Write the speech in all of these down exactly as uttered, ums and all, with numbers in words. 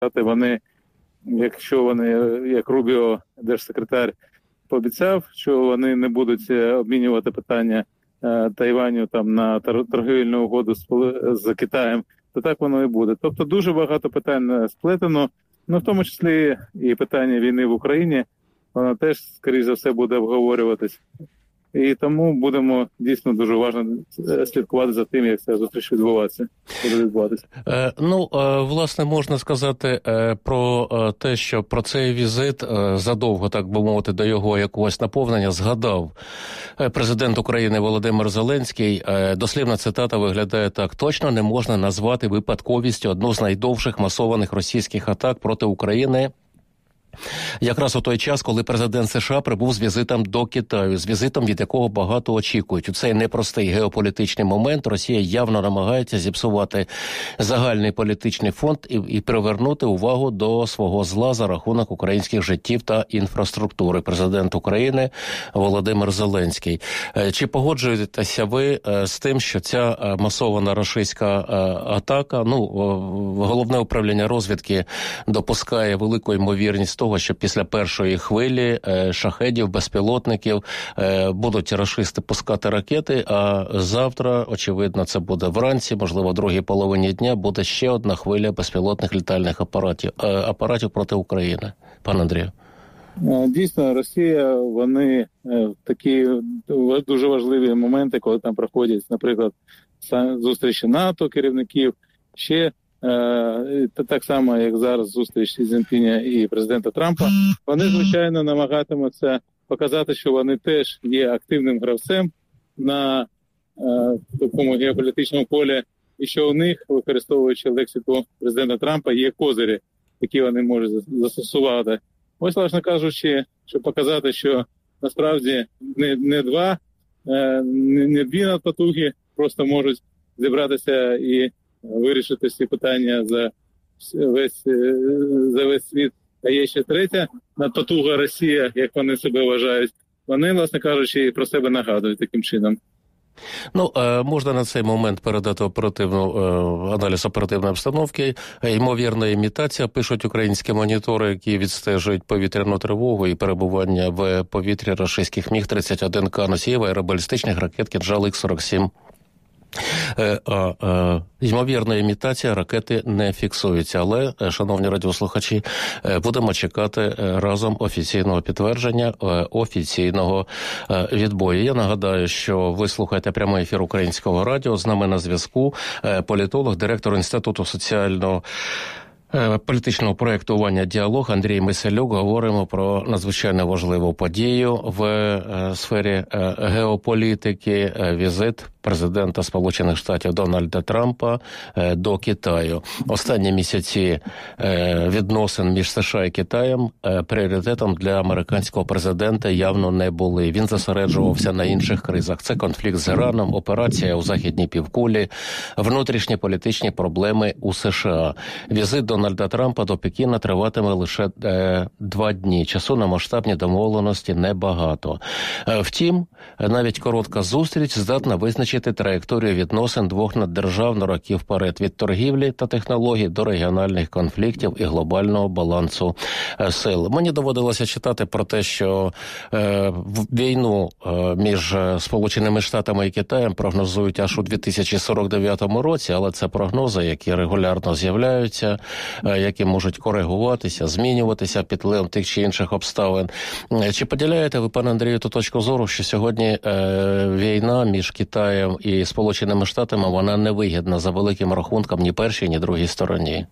вони, якщо вони, як Рубіо, держсекретар, пообіцяв, що вони не будуть обмінювати питання Тайваню там на торгівельну угоду з, з Китаєм, то так воно і буде. Тобто дуже багато питань сплетено, ну в тому числі і питання війни в Україні, воно теж, скоріш за все, буде обговорюватись. І тому будемо дійсно дуже уважно слідкувати за тим, як ця зустріч відбувається. Буде відбуватися. Е, ну, е, власне, можна сказати е, про е, те, що про цей візит е, задовго, так би мовити, до його якогось наповнення згадав е, президент України Володимир Зеленський. Е, дослівна цитата виглядає так: точно не можна назвати випадковістю одну з найдовших масованих російських атак проти України якраз у той час, коли президент США прибув з візитом до Китаю, з візитом, від якого багато очікують. У цей непростий геополітичний момент Росія явно намагається зіпсувати загальний політичний фон і, і привернути увагу до свого зла за рахунок українських життів та інфраструктури. Президент України Володимир Зеленський. Чи погоджуєтеся ви з тим, що ця масована російська атака, ну, головне управління розвідки допускає велику ймовірність того, що після першої хвилі е, шахедів, безпілотників е, будуть рашисти пускати ракети, а завтра, очевидно, це буде вранці, можливо, в другій половині дня, буде ще одна хвиля безпілотних літальних апаратів, е, апаратів проти України. Пан Андрію. Дійсно, Росія, вони в такі дуже важливі моменти, коли там проходять, наприклад, зустрічі НАТО, керівників, ще Та так само, як зараз зустріч Сі Цзіньпіня і президента Трампа, вони, звичайно, намагатимуться показати, що вони теж є активним гравцем на е, такому геополітичному полі, і що у них, використовуючи лексику президента Трампа, є козирі, які вони можуть застосувати. Ось, власне кажучи, щоб показати, що насправді не, не два, е, не, не дві надпотуги просто можуть зібратися і вирішити всі питання за весь, за весь світ. А є ще третя надпотуга Росія, як вони себе вважають. Вони, власне кажучи, про себе нагадують таким чином. Ну, можна на цей момент передати оперативну аналіз оперативної обстановки. Ймовірна імітація, пишуть українські монітори, які відстежують повітряну тривогу і перебування в повітрі російських міг тридцять один К носіїв аеробалістичних ракет «Кинжал Х сорок сім». А, а, ймовірна імітація, ракети не фіксуються. Але, шановні радіослухачі, будемо чекати разом офіційного підтвердження, офіційного відбою. Я нагадаю, що ви слухаєте прямий ефір Українського радіо. З нами на зв'язку політолог, директор Інституту соціального політичного проєктування «Діалог» Андрій Мисалюк. Говоримо про надзвичайно важливу подію в е, сфері е, геополітики, е, візит президента Сполучених Штатів Дональда Трампа е, до Китаю. Останні місяці е, відносин між США і Китаєм е, пріоритетом для американського президента явно не були. Він зосереджувався на інших кризах. Це конфлікт з Іраном, операція у Західній півкулі, внутрішні політичні проблеми у США. Візит до Дональда Трампа до Пекіна триватиме лише е, два дні. Часу на масштабні домовленості небагато. Е, втім, навіть коротка зустріч здатна визначити траєкторію відносин двох наддержав на роки вперед. Від торгівлі та технологій до регіональних конфліктів і глобального балансу е, сил. Мені доводилося читати про те, що е, війну е, між Сполученими Штатами і Китаєм прогнозують аж у дві тисячі сорок дев'ятому році, але це прогнози, які регулярно з'являються, які можуть коригуватися, змінюватися під впливом тих чи інших обставин. Чи поділяєте ви, пане Андрію, ту точку зору, що сьогодні е, війна між Китаєм і Сполученими Штатами, вона невигідна за великим рахунком ні першій, ні другій стороні?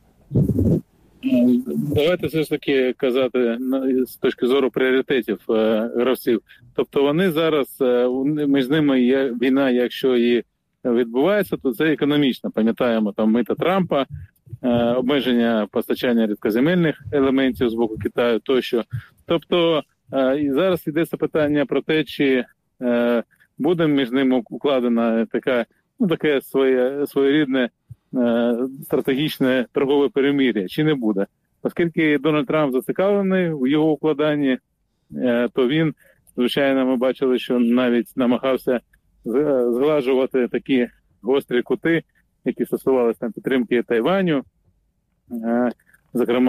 Давайте все ж таки казати з точки зору пріоритетів е, гравців. Тобто вони зараз, е, між ними є війна, якщо і відбувається, то це економічно. Пам'ятаємо там мита Трампа, обмеження постачання рідкоземельних елементів з боку Китаю тощо. Тобто і зараз йдеться питання про те, чи буде між ними укладена така, ну, таке своє, своєрідне стратегічне торгове перемир'я, чи не буде. Оскільки Дональд Трамп зацікавлений в його укладанні, то він, звичайно, ми бачили, що навіть намагався згладжувати такі гострі кути, які стосувалися там підтримки Тайваню. зокрема.